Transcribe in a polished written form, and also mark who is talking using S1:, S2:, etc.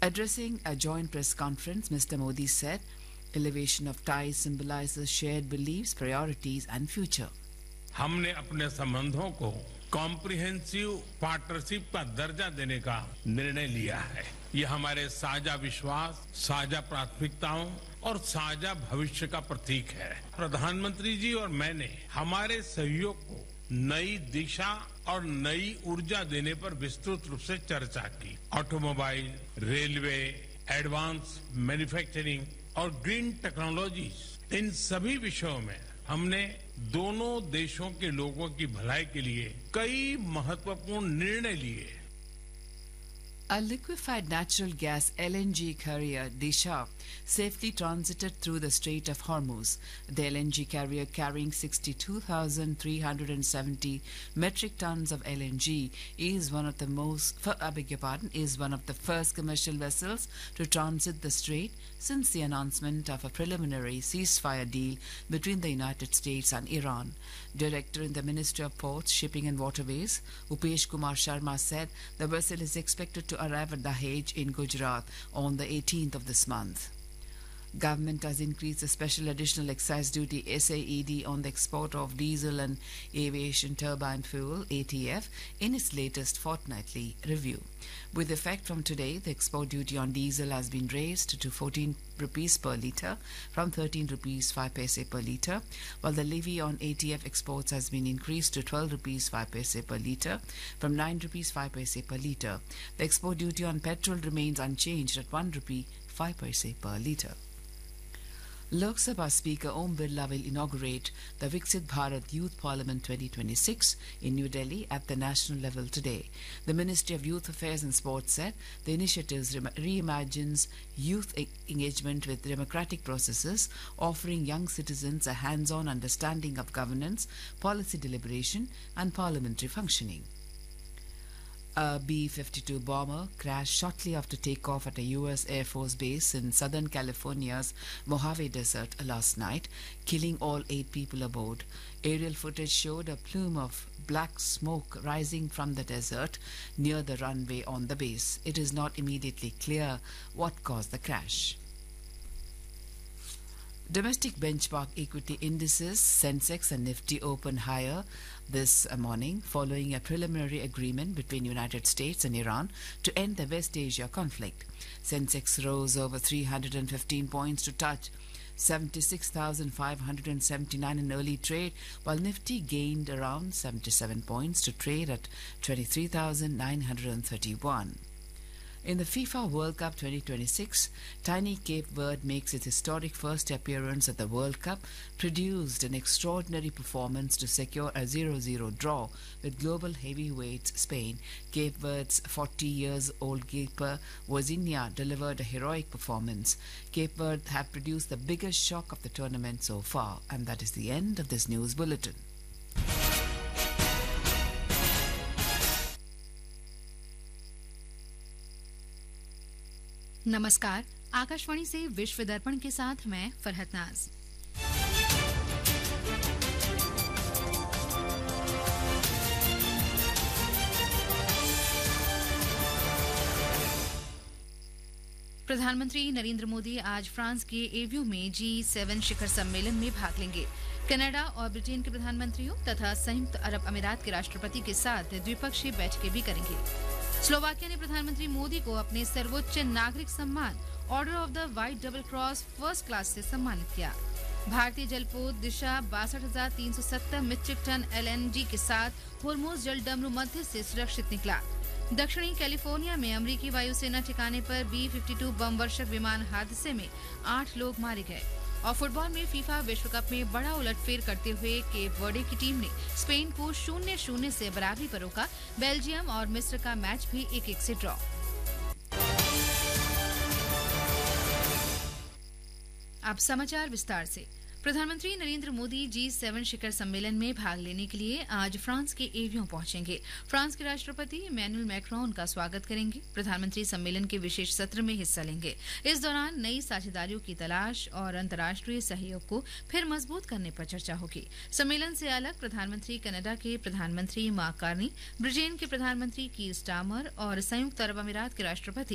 S1: Addressing a joint press conference, Mr. Modi said, elevation of ties symbolizes shared beliefs, priorities and future.
S2: हमने अपने संबंधों को comprehensive partnership का दर्जा देने का निर्णय लिया है। ये हमारे साझा विश्वास, साझा प्राथमिकताओं और साझा भविष्य का प्रतीक है। प्रधानमंत्री जी और मैंने हमारे सहयोग को नई दिशा और नई ऊर्जा देने पर विस्तृत रूप से चर्चा की। ऑटोमोबाइल, रेलवे, एडवांस मैन्युफैक्चरिंग और ग्रीन टेक्नोलॉजीज, इन सभी विषयों में हमने दोनों देशों के लोगों की भलाई के लिए कई महत्वपूर्ण निर्णय लिए।
S1: A liquefied natural gas LNG carrier Disha safely transited through the Strait of Hormuz. The LNG carrier carrying 62,370 metric tons of LNG is one of the first commercial vessels to transit the strait since the announcement of a preliminary ceasefire deal between the United States and Iran. Director in the Ministry of Ports, Shipping and Waterways, Upesh Kumar Sharma said the vessel is expected to arrive at Dahej in Gujarat on the 18th of this month. Government has increased the special additional excise duty SAED on the export of diesel and aviation turbine fuel ATF in its latest fortnightly review. With effect from today, the export duty on diesel has been raised to 14 rupees per litre from 13 rupees 5 paise per litre, while the levy on ATF exports has been increased to 12 rupees 5 paise per litre from 9 rupees 5 paise per litre. The export duty on petrol remains unchanged at 1 rupee 5 paise per litre. Lok Sabha Speaker Om Birla will inaugurate the Viksit Bharat Youth Parliament 2026 in New Delhi at the national level today. The Ministry of Youth Affairs and Sports said the initiative reimagines youth engagement with democratic processes, offering young citizens a hands-on understanding of governance, policy deliberation and parliamentary functioning. A B-52 bomber crashed shortly after takeoff at a U.S. Air Force base in Southern California's Mojave Desert last night, killing all 8 people aboard. Aerial footage showed a plume of black smoke rising from the desert near the runway on the base. It is not immediately clear what caused the crash. Domestic benchmark equity indices Sensex and Nifty open higher this morning following a preliminary agreement between United States and Iran to end the West Asia conflict. Sensex rose over 315 points to touch 76,579 in early trade, while Nifty gained around 77 points to trade at 23,931. In the FIFA World Cup 2026, tiny Cape Verde makes its historic first appearance at the World Cup, produced an extraordinary performance to secure a 0-0 draw with global heavyweights Spain. Cape Verde's 40-year-old keeper Wozinha delivered a heroic performance. Cape Verde have produced the biggest shock of the tournament so far. And that is the end of this news bulletin.
S3: नमस्कार, आकाशवाणी से विश्व दर्पण के साथ मैं फरहत नाज। प्रधानमंत्री नरेंद्र मोदी आज फ्रांस के एवियो में G7 शिखर सम्मेलन में भाग लेंगे। कनाडा और ब्रिटेन के प्रधानमंत्रियों तथा संयुक्त अरब अमीरात के राष्ट्रपति के साथ द्विपक्षीय बैठकें भी करेंगे। स्लोवाकिया ने प्रधानमंत्री मोदी को अपने सर्वोच्च नागरिक सम्मान order of the white double cross first class से सम्मानित किया। भारतीय जलपोत दिशा 62,370 मीट्रिक टन LNG के साथ होर्मुज जलडमरू मध्य से सुरक्षित निकला। दक्षिणी कैलिफोर्निया में अमेरिकी वायुसेना ठिकाने पर B-52 बम वर्षक विमान हादसे में 8 लोग मारे गए। और फुटबॉल में फीफा विश्व कप में बड़ा उलटफेर करते हुए केप वर्डे की टीम ने स्पेन को 0-0 से बराबरी पर रोका। बेल्जियम और मिस्र का मैच भी 1-1 से ड्रॉ। अब समाचार विस्तार से। प्रधानमंत्री नरेंद्र मोदी G7 शिखर सम्मेलन में भाग लेने के लिए आज फ्रांस के एवियों पहुंचेंगे। फ्रांस के राष्ट्रपति इमैनुअल मैक्रोन उनका स्वागत करेंगे। प्रधानमंत्री सम्मेलन के विशेष सत्र में हिस्सा लेंगे। इस दौरान नई साझेदारियों की तलाश और अंतर्राष्ट्रीय सहयोग को फिर मजबूत करने पर चर्चा होगी। सम्मेलन से अलग प्रधानमंत्री कनाडा के प्रधानमंत्री मार्क कार्नी, ब्रिटेन के प्रधानमंत्री कीर स्टारमर और संयुक्त अरब अमीरात के राष्ट्रपति